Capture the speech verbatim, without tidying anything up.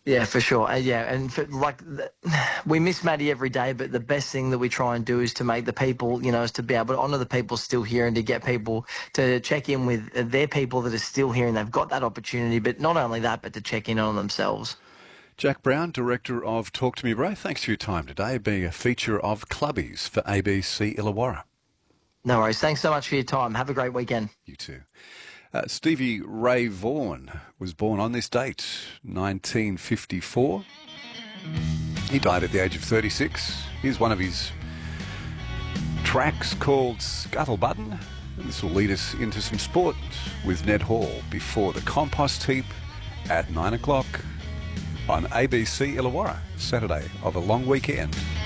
Yeah, for sure. Uh, yeah, and for, like the, we miss Maddie every day, but the best thing that we try and do is to make the people, you know, is to be able to honour the people still here and to get people to check in with their people that are still here and they've got that opportunity. But not only that, but to check in on themselves. Jack Brown, Director of Talk to Me Bro, thanks for your time today, being a feature of Clubbies for A B C Illawarra. No worries. Thanks so much for your time. Have a great weekend. You too. Uh, Stevie Ray Vaughan was born on this date, nineteen fifty-four. He died at the age of thirty-six. Here's one of his tracks called Scuttle Button. And this will lead us into some sport with Ned Hall before the compost heap at nine o'clock on A B C Illawarra, Saturday of a long weekend.